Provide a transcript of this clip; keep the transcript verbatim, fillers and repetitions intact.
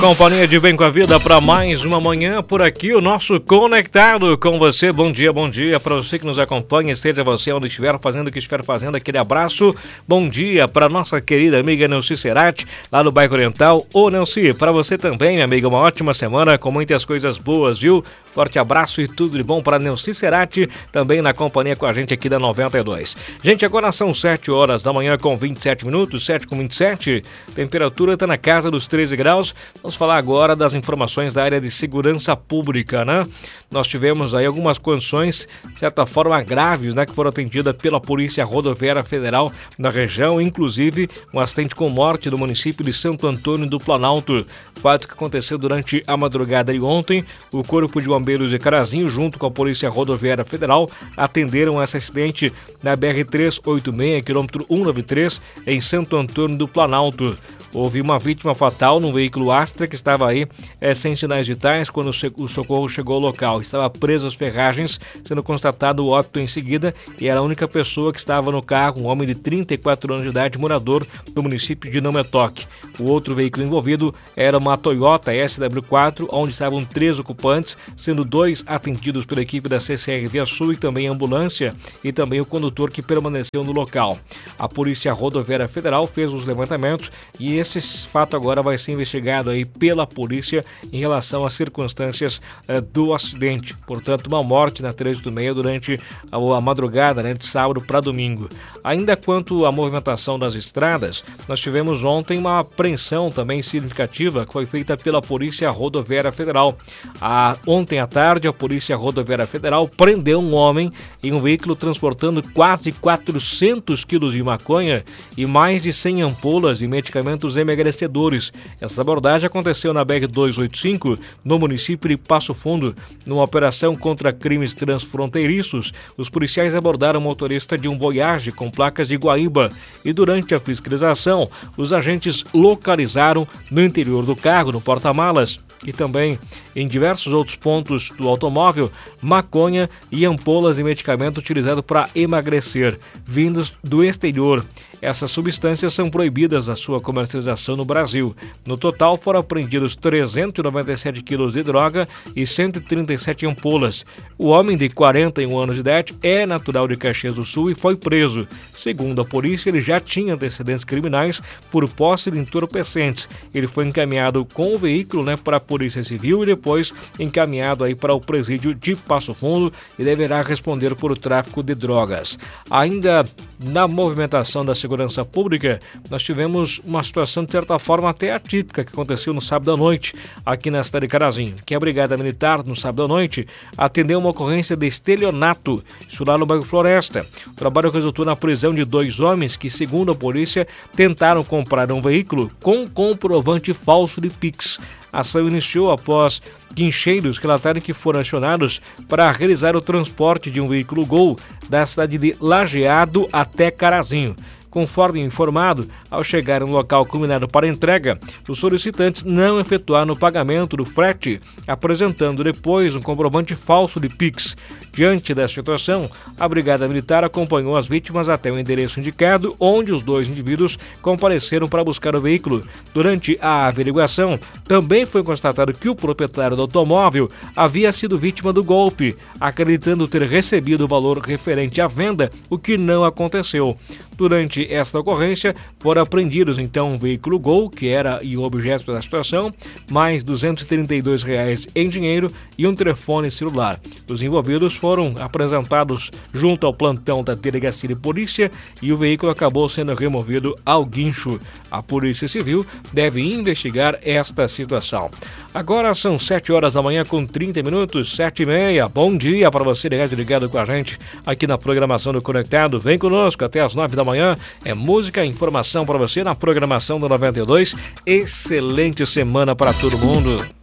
Companhia de Bem com a Vida para mais uma manhã por aqui, o nosso Conectado com você. Bom dia, bom dia para você que nos acompanha, esteja você onde estiver fazendo o que estiver fazendo, aquele abraço. Bom dia para nossa querida amiga Nelci Cerati, lá no bairro Oriental. Ô Nelci, para você também, minha amiga, uma ótima semana com muitas coisas boas, viu? Forte abraço e tudo de bom para Nelci Cerati, também na companhia com a gente aqui da noventa e dois. Gente, agora são sete horas da manhã com vinte e sete minutos, sete com vinte e sete. Temperatura está na casa dos treze graus. Vamos falar agora das informações da área de segurança pública, né? Nós tivemos aí algumas condições, de certa forma, graves, né? Que foram atendidas pela Polícia Rodoviária Federal na região, inclusive um acidente com morte do município de Santo Antônio do Planalto. Fato que aconteceu durante a madrugada de ontem. O Corpo de Bombeiros de Carazinho, junto com a Polícia Rodoviária Federal, atenderam esse acidente na B R trezentos e oitenta e seis, quilômetro cento e noventa e três, em Santo Antônio do Planalto. Houve uma vítima fatal num veículo Astra que estava aí é, sem sinais vitais quando o socorro chegou ao local. Estava preso às ferragens, sendo constatado o óbito em seguida, e era a única pessoa que estava no carro, um homem de trinta e quatro anos de idade, morador do município de Não Me Toque. O outro veículo envolvido era uma Toyota S W quatro, onde estavam três ocupantes, sendo dois atendidos pela equipe da C C R Via Sul e também a ambulância, e também o condutor que permaneceu no local. A Polícia Rodoviária Federal fez os levantamentos e esse fato agora vai ser investigado aí pela polícia em relação às circunstâncias eh, do acidente. Portanto, uma morte na trezentos e oitenta e seis durante a, a madrugada, né, de sábado para domingo. Ainda quanto à movimentação das estradas, nós tivemos ontem uma apreensão também significativa que foi feita pela Polícia Rodoviária Federal. A, ontem à tarde, a Polícia Rodoviária Federal prendeu um homem em um veículo transportando quase quatrocentos quilos de maconha e mais de cem ampolas de medicamentos emagrecedores. Essa abordagem aconteceu na B R duzentos e oitenta e cinco, no município de Passo Fundo. Numa operação contra crimes transfronteiriços, os policiais abordaram o motorista de um Voyage com placas de Guaíba e durante a fiscalização, os agentes localizaram no interior do carro, no porta-malas, e também em diversos outros pontos do automóvel, maconha e ampolas de medicamento utilizado para emagrecer, vindos do exterior. Essas substâncias são proibidas a sua comercialização no Brasil. No total, foram apreendidos trezentos e noventa e sete quilos de droga e cento e trinta e sete ampolas. O homem de quarenta e um anos de idade é natural de Caxias do Sul e foi preso. Segundo a polícia, ele já tinha antecedentes criminais por posse de entorpecentes. Ele foi encaminhado com o veículo, né, para a Polícia Civil e depois encaminhado aí para o presídio de Passo Fundo e deverá responder por tráfico de drogas. Ainda na movimentação da segurança pública, nós tivemos uma situação de certa forma até atípica que aconteceu no sábado à noite aqui na cidade de Carazinho, que a Brigada Militar no sábado à noite atendeu uma ocorrência de estelionato, isso lá no bairro Floresta. O trabalho resultou na prisão de dois homens que, segundo a polícia, tentaram comprar um veículo com comprovante falso de Pix. A ação iniciou após guincheiros relatarem que foram acionados para realizar o transporte de um veículo Gol da cidade de Lajeado até Carazinho. Conforme informado, ao chegar no local combinado para entrega, os solicitantes não efetuaram o pagamento do frete, apresentando depois um comprovante falso de Pix. Diante da situação, a Brigada Militar acompanhou as vítimas até o endereço indicado, onde os dois indivíduos compareceram para buscar o veículo. Durante a averiguação, também foi constatado que o proprietário do automóvel havia sido vítima do golpe, acreditando ter recebido o valor referente à venda, o que não aconteceu. Durante esta ocorrência, foram apreendidos então um veículo Gol, que era e o objeto da situação, mais duzentos e trinta e dois reais em dinheiro e um telefone celular. Os envolvidos foram apresentados junto ao plantão da Delegacia de Polícia e o veículo acabou sendo removido ao guincho. A Polícia Civil deve investigar esta situação. Agora são sete horas da manhã com trinta minutos, sete e meia. Bom dia para você ligado, ligado com a gente aqui na programação do Conectado. Vem conosco até as nove da manhã. É música e informação para você na programação do noventa e dois. Excelente semana para todo mundo.